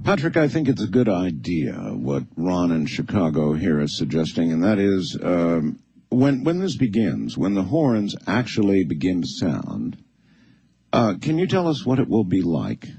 Patrick, I think it's a good idea what Ron in Chicago here is suggesting, and that is when this begins, when the horns actually begin to sound, can you tell us what it will be like?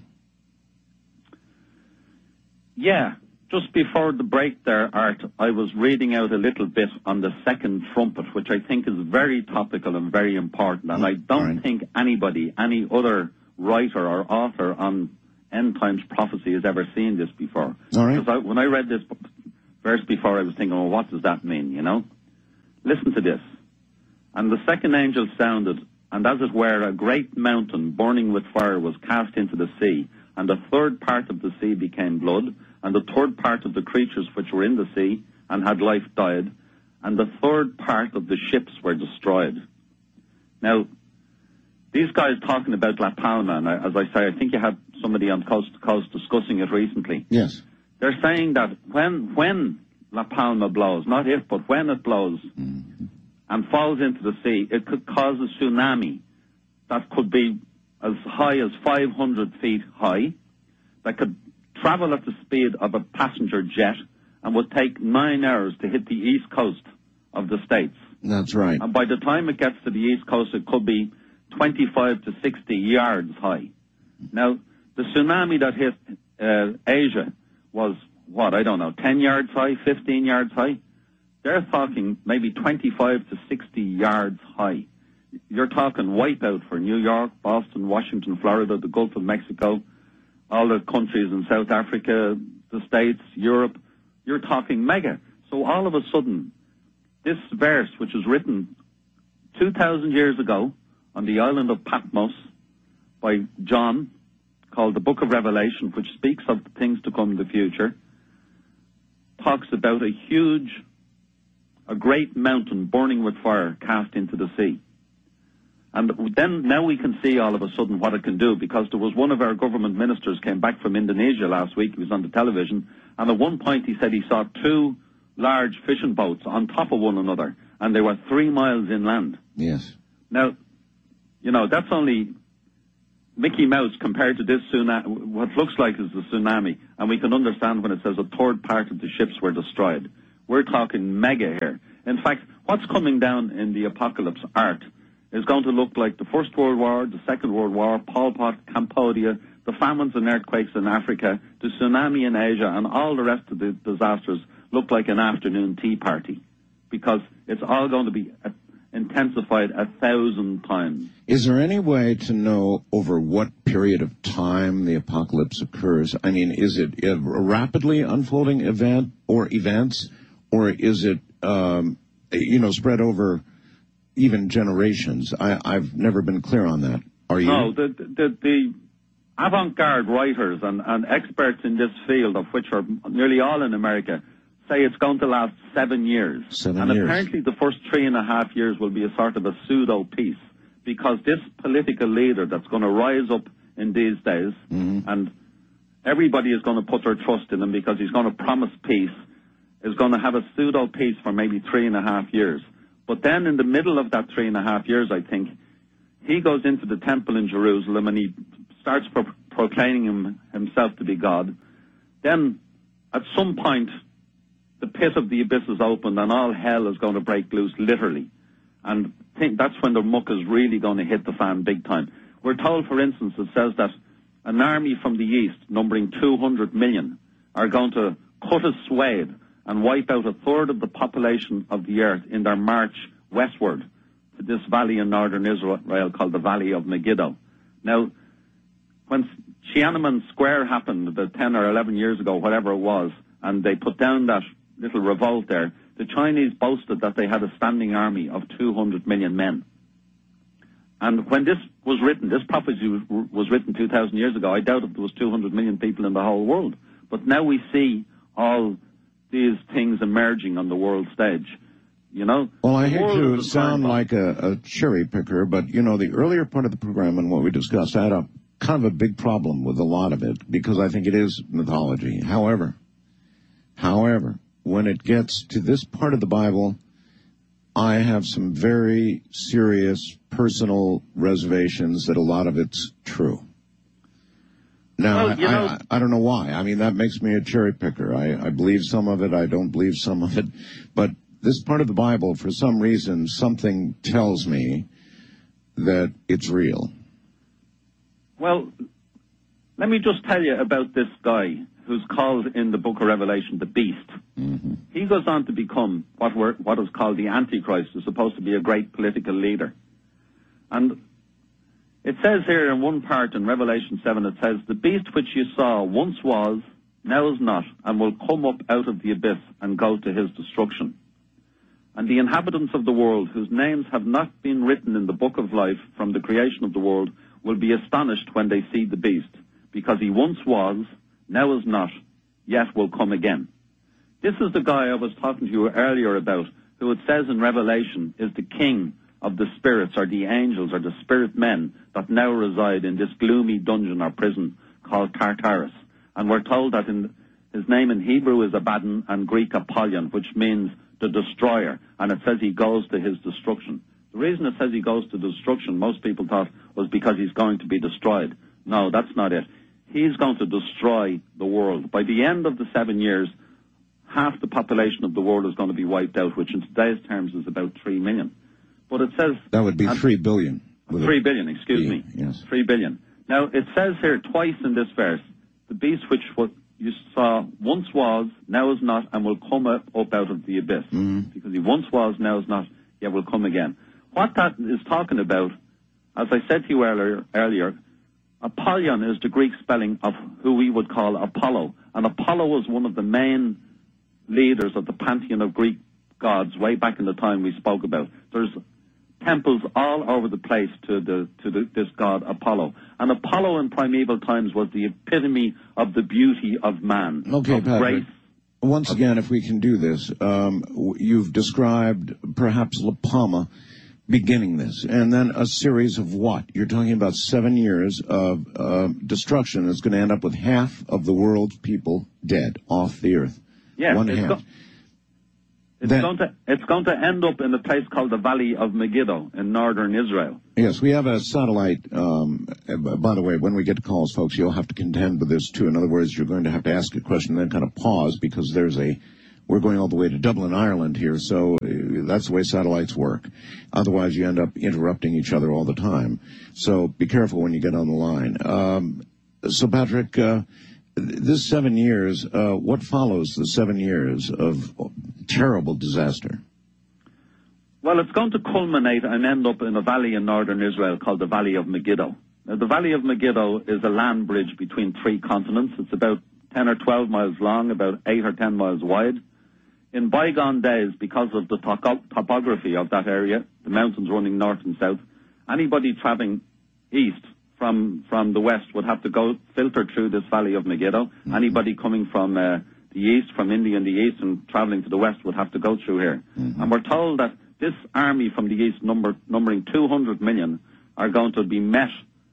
Yeah. Just before the break there, Art, I was reading out a little bit on the second trumpet, which I think is very topical and very important. And I don't think anybody, any other writer or author on end times prophecy has ever seen this before. Because when I read this verse before, I was thinking, well, what does that mean, you know? Listen to this. And the second angel sounded, and as it were, a great mountain burning with fire was cast into the sea, and a third part of the sea became blood, and the third part of the creatures which were in the sea and had life died, and the third part of the ships were destroyed. Now, these guys talking about La Palma, and as I say, I think you had somebody on Coast to Coast discussing it recently. Yes. They're saying that when La Palma blows, not if, but when it blows and falls into the sea, it could cause a tsunami that could be as high as 500 feet high, that could travel at the speed of a passenger jet and would take 9 hours to hit the east coast of the States. That's right. And by the time it gets to the east coast, it could be 25 to 60 yards high. Now, the tsunami that hit Asia was, 10 yards high, 15 yards high? They're talking maybe 25 to 60 yards high. You're talking wipeout for New York, Boston, Washington, Florida, the Gulf of Mexico, all the countries in South Africa, the States, Europe. You're talking mega. So all of a sudden, this verse, which was written 2,000 years ago on the island of Patmos by John, called the Book of Revelation, which speaks of the things to come in the future, talks about a great mountain burning with fire cast into the sea. And then now we can see all of a sudden what it can do, because there was one of our government ministers came back from Indonesia last week. He was on the television, and at one point he said he saw two large fishing boats on top of one another, and they were 3 miles inland. Yes. Now, you know, that's only Mickey Mouse compared to this tsunami, what looks like is the tsunami, and we can understand when it says a third part of the ships were destroyed. We're talking mega here. In fact, what's coming down in the apocalypse, Art, is going to look like the First World War, the Second World War, Pol Pot, Cambodia, the famines and earthquakes in Africa, the tsunami in Asia, and all the rest of the disasters look like an afternoon tea party, because it's all going to be intensified 1,000 times. Is there any way to know over what period of time the apocalypse occurs? I mean, is it a rapidly unfolding event or events, or is it, spread over even generations? I've never been clear on that. Are you? No, the avant-garde writers and experts in this field, of which are nearly all in America, say it's going to last 7 years. 7 years. Apparently the first 3.5 years will be a sort of a pseudo-peace, because this political leader that's going to rise up in these days, and everybody is going to put their trust in him because he's going to promise peace, is going to have a pseudo-peace for maybe 3.5 years. But then in the middle of that 3.5 years, I think, he goes into the temple in Jerusalem and he starts proclaiming himself to be God. Then, at some point, the pit of the abyss is opened and all hell is going to break loose, literally. And I think that's when the muck is really going to hit the fan big time. We're told, for instance, it says that an army from the east, numbering 200 million, are going to cut a swathe and wipe out a third of the population of the earth in their march westward to this valley in northern Israel called the Valley of Megiddo. Now, when Tiananmen Square happened about 10 or 11 years ago, whatever it was, and they put down that little revolt there, the Chinese boasted that they had a standing army of 200 million men. And when this was written, this prophecy was written 2,000 years ago, I doubt if there was 200 million people in the whole world. But now we see all these things emerging on the world stage, you know? Well, I hate to sound like a cherry picker, but, you know, the earlier part of the program and what we discussed, I had a kind of a big problem with a lot of it, because I think it is mythology. However, when it gets to this part of the Bible, I have some very serious personal reservations that a lot of it's true. Now, Well, I don't know why. I mean, that makes me a cherry picker. I believe some of it, I don't believe some of it. But this part of the Bible, for some reason, something tells me that it's real. Well, let me just tell you about this guy who's called in the book of Revelation the Beast. Mm-hmm. He goes on to become what is called the Antichrist, who's supposed to be a great political leader. And it says here in one part in Revelation 7, it says, "The beast which you saw once was, now is not, and will come up out of the abyss and go to his destruction. And the inhabitants of the world, whose names have not been written in the book of life from the creation of the world, will be astonished when they see the beast, because he once was, now is not, yet will come again." This is the guy I was talking to you earlier about, who it says in Revelation is the king of the spirits, or the angels, or the spirit men that now reside in this gloomy dungeon or prison called Tartarus. And we're told that his name in Hebrew is Abaddon and Greek Apollyon, which means the destroyer. And it says he goes to his destruction. The reason it says he goes to destruction, most people thought, was because he's going to be destroyed. No, that's not it. He's going to destroy the world. By the end of the 7 years, half the population of the world is going to be wiped out, which in today's terms is about 3 million. But it says... That would be 3 billion. 3 billion, excuse me. Yes. 3 billion. Now, it says here twice in this verse, "The beast which you saw once was, now is not, and will come up out of the abyss." Mm-hmm. Because he once was, now is not, yet will come again. What that is talking about, as I said to you earlier, Apollyon is the Greek spelling of who we would call Apollo. And Apollo was one of the main leaders of the pantheon of Greek gods way back in the time we spoke about. There's temples all over the place to this god Apollo. And Apollo in primeval times was the epitome of the beauty of man. Okay, of Patrick. grace. Once again, if we can do this, you've described perhaps La Palma beginning this, and then a series of what? You're talking about 7 years of destruction that's going to end up with half of the world's people dead off the earth. Yes, One half. It's going to end up in a place called the Valley of Megiddo in northern Israel. Yes, we have a satellite. By the way, when we get to calls, folks, you'll have to contend with this, too. In other words, you're going to have to ask a question and then kind of pause, because we're going all the way to Dublin, Ireland here, so that's the way satellites work. Otherwise, you end up interrupting each other all the time. So be careful when you get on the line. So, Patrick, this 7 years, what follows the 7 years of terrible disaster? Well, it's going to culminate and end up in a valley in northern Israel called the Valley of Megiddo. Now, the Valley of Megiddo is a land bridge between 3 continents. It's about 10 or 12 miles long, about 8 or 10 miles wide. In bygone days, because of the topography of that area, the mountains running north and south, anybody traveling east from the west would have to go filter through this Valley of Megiddo. Mm-hmm. Anybody coming from the east, from India in the east, and traveling to the west would have to go through here. Mm-hmm. And we're told that this army from the east, numbering 200 million, are going to be met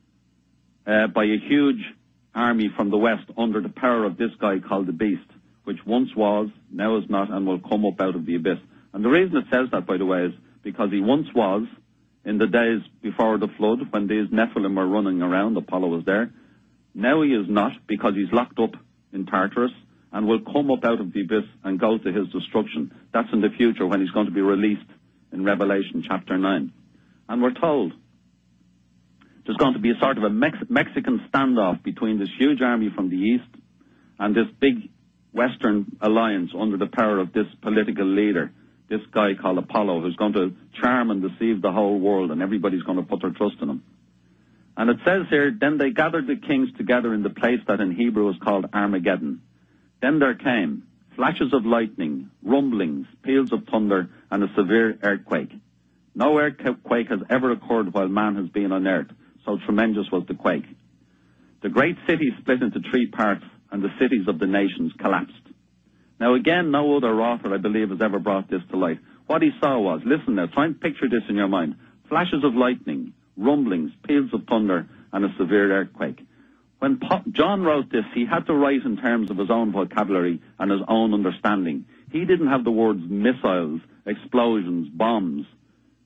by a huge army from the west under the power of this guy called the Beast, which once was, now is not, and will come up out of the abyss. And the reason it says that, by the way, is because he once was, in the days before the flood, when these Nephilim were running around, Apollo was there. Now he is not, because he's locked up in Tartarus, and will come up out of the abyss and go to his destruction. That's in the future, when he's going to be released in Revelation chapter 9. And we're told there's going to be a sort of a Mexican standoff between this huge army from the east and this big Western alliance under the power of this political leader, this guy called Apollo, who's going to charm and deceive the whole world, and everybody's going to put their trust in him. And it says here, "Then they gathered the kings together in the place that in Hebrew is called Armageddon. Then there came flashes of lightning, rumblings, peals of thunder, and a severe earthquake. No earthquake has ever occurred while man has been on earth, so tremendous was the quake. The great city split into 3 parts, and the cities of the nations collapsed." Now again, no other author, I believe, has ever brought this to light. What he saw was, listen now, try and picture this in your mind, flashes of lightning, rumblings, peals of thunder, and a severe earthquake. When John wrote this, he had to write in terms of his own vocabulary and his own understanding. He didn't have the words missiles, explosions, bombs.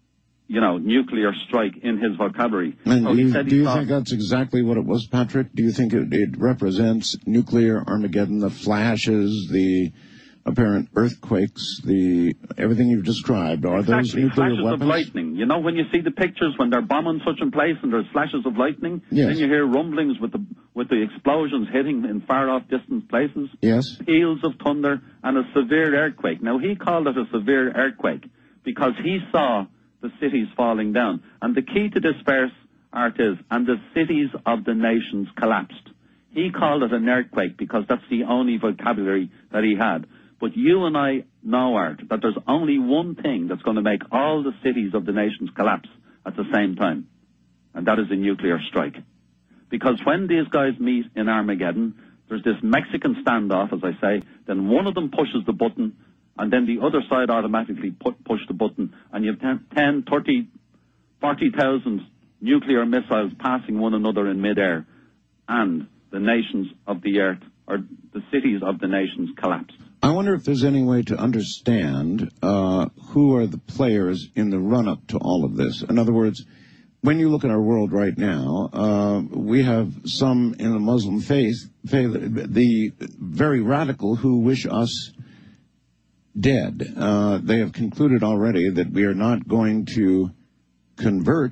nuclear strike in his vocabulary. And So do you think that's exactly what it was, Patrick? Do you think it represents nuclear Armageddon, the flashes, the apparent earthquakes, everything you've described? Are those nuclear flashes weapons? of lightning. When you see the pictures when they're bombing such a place and there's flashes of lightning, yes. Then you hear rumblings with the explosions hitting in far off distant places. Yes. Peals of thunder and a severe earthquake. Now he called it a severe earthquake because he saw the cities falling down. And the key to this verse, Art, is, and the cities of the nations collapsed. He called it an earthquake because that's the only vocabulary that he had. But you and I know, Art, that there's only one thing that's going to make all the cities of the nations collapse at the same time, and that is a nuclear strike. Because when these guys meet in Armageddon, there's this Mexican standoff, as I say, then one of them pushes the button, and then the other side automatically push the button, and you have 10, 30, 40,000 nuclear missiles passing one another in midair, and the nations of the earth, or the cities of the nations, collapse. I wonder if there's any way to understand who are the players in the run-up to all of this. In other words, when you look at our world right now, we have some in the Muslim faith, the very radical, who wish us dead. They have concluded already that we are not going to convert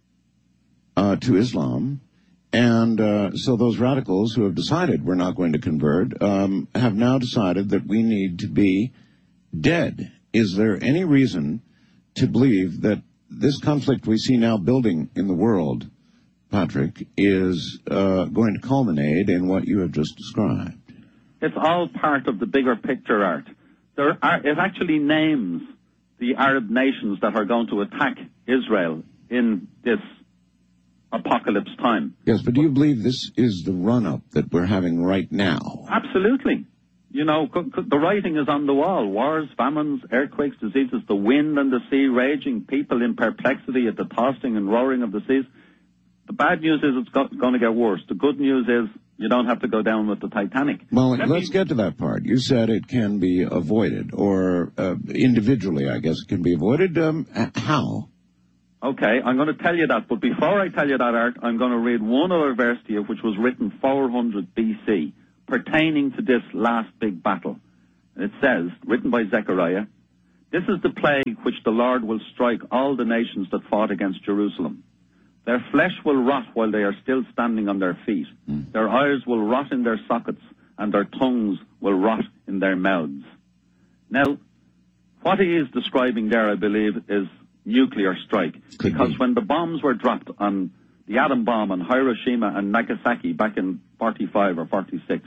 to Islam. And so those radicals who have decided we're not going to convert have now decided that we need to be dead. Is there any reason to believe that this conflict we see now building in the world, Patrick, is going to culminate in what you have just described? It's all part of the bigger picture, Art. It actually names the Arab nations that are going to attack Israel in this apocalypse time. Yes, but do you believe this is the run-up that we're having right now? Absolutely. The writing is on the wall. Wars, famines, earthquakes, diseases, the wind and the sea raging, people in perplexity at the tossing and roaring of the seas. The bad news is it's going to get worse. The good news is you don't have to go down with the Titanic. Well, let's get to that part. You said it can be avoided, or individually, I guess it can be avoided. How? Okay, I'm going to tell you that, but before I tell you that, Art, I'm going to read one other verse to you which was written 400 BC, pertaining to this last big battle. It says, written by Zechariah, "This is the plague which the Lord will strike all the nations that fought against Jerusalem. Their flesh will rot while they are still standing on their feet. Their eyes will rot in their sockets, and their tongues will rot in their mouths." Now, what he is describing there, I believe, is nuclear strike. Because when the bombs were dropped on the atom bomb on Hiroshima and Nagasaki back in 45 or 46,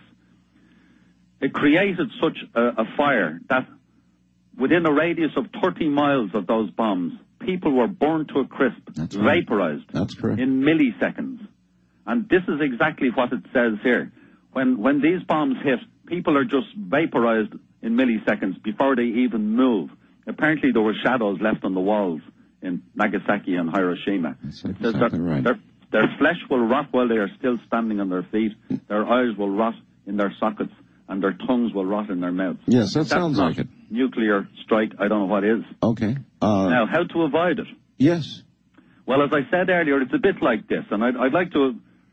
it created such a fire that within a radius of 30 miles of those bombs, people were burned to a crisp, vaporized. That's correct. In milliseconds. And this is exactly what it says here. When these bombs hit, people are just vaporized in milliseconds before they even move. Apparently there were shadows left on the walls in Nagasaki and Hiroshima. That's exactly right. Their flesh will rot while they are still standing on their feet. Their eyes will rot in their sockets, and their tongues will rot in their mouths. Yes, that sounds like it. Nuclear strike, I don't know what is. Okay. Now, how to avoid it? Yes. Well, as I said earlier, it's a bit like this, and I'd like to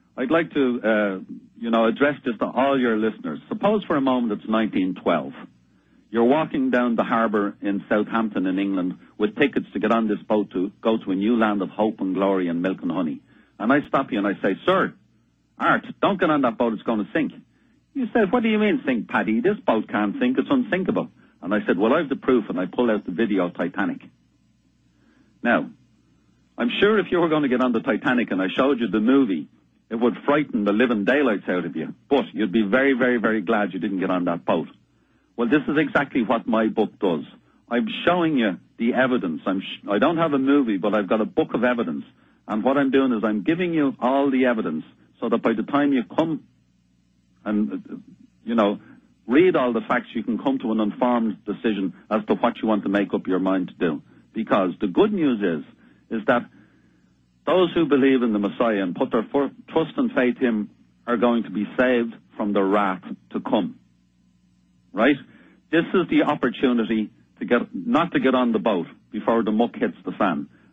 address this to all your listeners. Suppose for a moment it's 1912. You're walking down the harbour in Southampton in England with tickets to get on this boat to go to a new land of hope and glory and milk and honey. And I stop you and I say, "Sir, Art, don't get on that boat, it's going to sink." You said, "What do you mean sink, Paddy? This boat can't sink, it's unsinkable." And I said, "Well, I have the proof," and I pull out the video of Titanic. Now, I'm sure if you were going to get on the Titanic and I showed you the movie, it would frighten the living daylights out of you. But you'd be very, very, very glad you didn't get on that boat. Well, this is exactly what my book does. I'm showing you the evidence. I don't have a movie, but I've got a book of evidence. And what I'm doing is I'm giving you all the evidence so that by the time you come and, read all the facts, you can come to an informed decision as to what you want to make up your mind to do. Because the good news is that those who believe in the Messiah and put their trust and faith in him are going to be saved from the wrath to come. Right? This is the opportunity not to get on the boat before the muck hits the fan.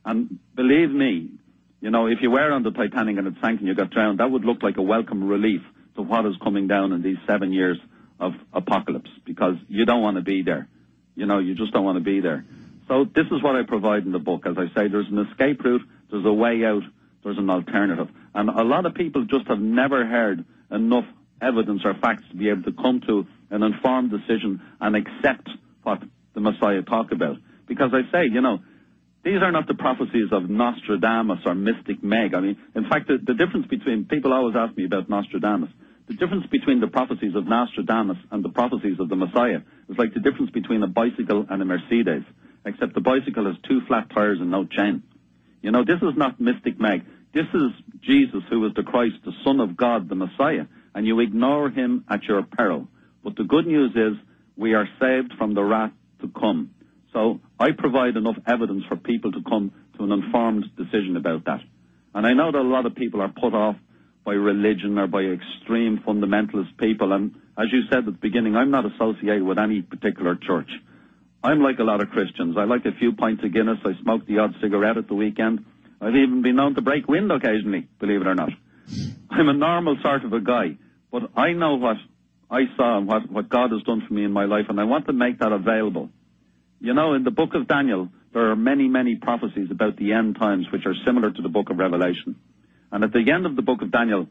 And believe me, you know, if you were on the Titanic and it sank and you got drowned, that would look like a welcome relief to what is coming down in these 7 years of apocalypse, because you don't want to be there. You know, you just don't want to be there. So this is what I provide in the book. As I say, there's an escape route, there's a way out, there's an alternative. And a lot of people just have never heard enough evidence or facts to be able to come to an informed decision and accept what the Messiah talked about. Because I say, you know, these are not the prophecies of Nostradamus or Mystic Meg. I mean, in fact, the difference between, people always ask me about Nostradamus. The difference between the prophecies of Nostradamus and the prophecies of the Messiah is like the difference between a bicycle and a Mercedes, except the bicycle has 2 flat tires and no chain. You know, this is not Mystic Meg. This is Jesus, who is the Christ, the Son of God, the Messiah, and you ignore him at your peril. But the good news is we are saved from the wrath to come. So I provide enough evidence for people to come to an informed decision about that. And I know that a lot of people are put off by religion or by extreme fundamentalist people. And as you said at the beginning, I'm not associated with any particular church. I'm like a lot of Christians. I like a few pints of Guinness. I smoke the odd cigarette at the weekend. I've even been known to break wind occasionally, believe it or not. I'm a normal sort of a guy. But I know what I saw and what God has done for me in my life, and I want to make that available. You know, in the book of Daniel, there are many, many prophecies about the end times which are similar to the book of Revelation. And at the end of the book of Daniel,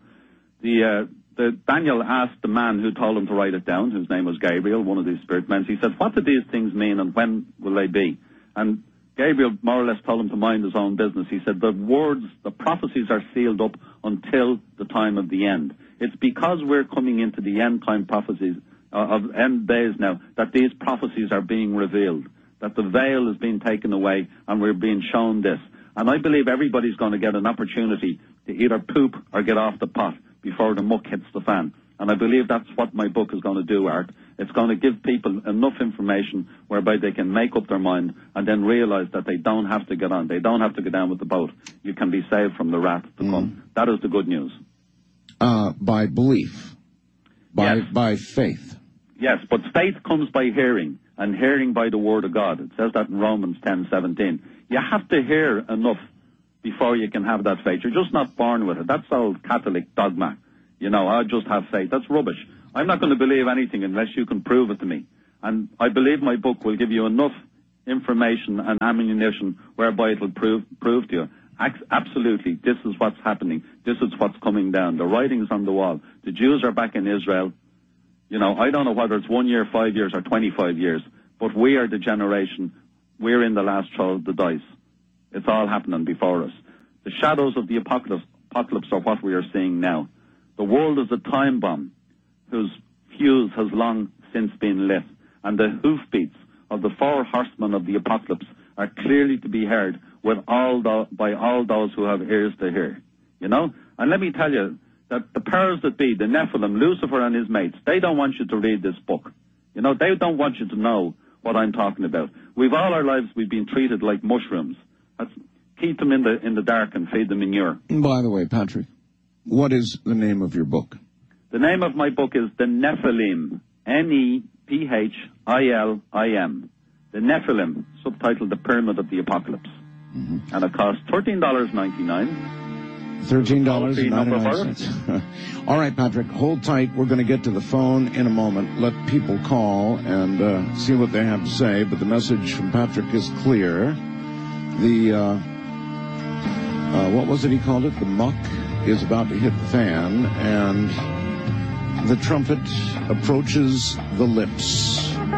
Daniel asked the man who told him to write it down, whose name was Gabriel, one of these spirit men. He said, what do these things mean and when will they be? And Gabriel more or less told him to mind his own business. He said, the words, the prophecies are sealed up until the time of the end. It's because we're coming into the end time prophecies of end days now that these prophecies are being revealed, that the veil is being taken away and we're being shown this. And I believe everybody's going to get an opportunity to either poop or get off the pot before the muck hits the fan. And I believe that's what my book is going to do, Art. It's going to give people enough information whereby they can make up their mind and then realize that they don't have to get on. They don't have to go down with the boat. You can be saved from the wrath to come. That is the good news. By belief. Yes. By faith. Yes, but faith comes by hearing, and hearing by the word of God. It says that in Romans 10:17. You have to hear enough before you can have that faith. You're just not born with it. That's old Catholic dogma. You know, I just have faith. That's rubbish. I'm not going to believe anything unless you can prove it to me. And I believe my book will give you enough information and ammunition whereby it will prove to you. Absolutely, this is what's happening. This is what's coming down. The writing's on the wall. The Jews are back in Israel. You know, I don't know whether it's 1 year, 5 years, or 25 years, but we are the generation. We're in the last throw of the dice. It's all happening before us. The shadows of the apocalypse are what we are seeing now. The world is a time bomb whose fuse has long since been lit, and the hoofbeats of the 4 horsemen of the apocalypse are clearly to be heard by all those who have ears to hear. You know? And let me tell you that the powers that be, the Nephilim, Lucifer and his mates, they don't want you to read this book. You know, they don't want you to know what I'm talking about. All our lives we've been treated like mushrooms. Keep them in the dark and feed them manure. By the way, Patrick, what is the name of your book? The name of my book is The Nephilim, Nephilim. The Nephilim, subtitled The Pyramid of the Apocalypse. Mm-hmm. And it costs $13.99. $13.99. All right, Patrick, hold tight. We're going to get to the phone in a moment. Let people call and see what they have to say. But the message from Patrick is clear. What was it he called it? The muck is about to hit the fan, and the trumpet approaches the lips.